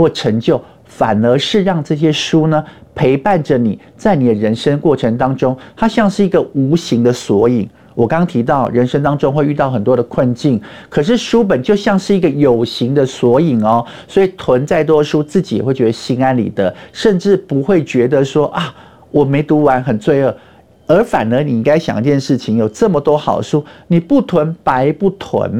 或成就，反而是让这些书呢陪伴着你，在你的人生过程当中，它像是一个无形的索引。我刚刚提到，人生当中会遇到很多的困境，可是书本就像是一个有形的索引哦，所以囤再多的书，自己也会觉得心安理得，甚至不会觉得说啊，我没读完很罪恶。而反而你应该想一件事情，有这么多好书，你不囤白不囤